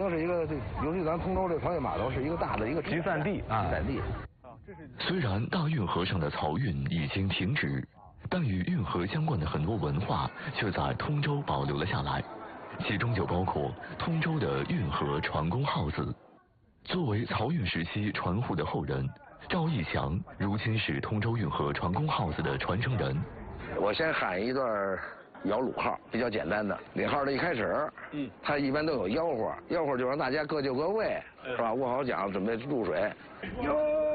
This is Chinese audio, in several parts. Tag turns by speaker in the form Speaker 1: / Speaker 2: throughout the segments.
Speaker 1: 是一个尤其咱通州这船运码头是一个大的一个
Speaker 2: 集散地啊。
Speaker 1: 集散地。
Speaker 3: 虽然大运河上的漕运已经停止，但与运河相关的很多文化却在通州保留了下来，其中就包括通州的运河船工号子。作为漕运时期船户的后人，赵义祥如今是通州运河船工号子的传承人。
Speaker 1: 我先喊一段摇橹号，比较简单的。领号的一开始，他一般都有吆喝，吆喝就让大家各就各位，是吧？握好桨，准备入水。哟，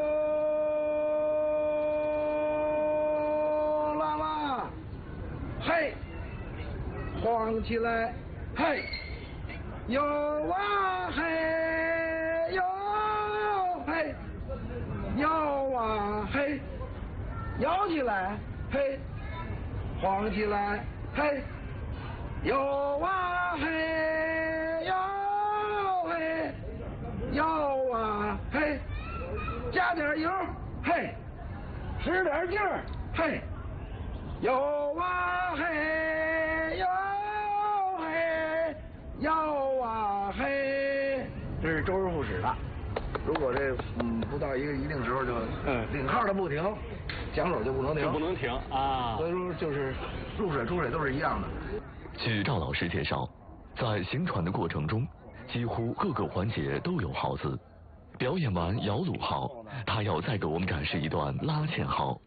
Speaker 1: 拉拉，嘿，晃起来，嘿，哟啊嘿，哟嘿，摇啊嘿，摇起来，嘿，晃起来，嘿，摇啊嘿，摇嘿，摇啊嘿，加点油，嘿，使点劲儿，嘿，摇啊嘿，摇嘿，摇啊嘿，这是周师傅使的。如果这不到一个一定时候就领号的不停，桨手就不能停，
Speaker 2: 就不能停啊。
Speaker 1: 所以说就是入水出水都是一样的。
Speaker 3: 据赵老师介绍，在行船的过程中，几乎各个环节都有号子。表演完摇橹号，他要再给我们展示一段拉纤号。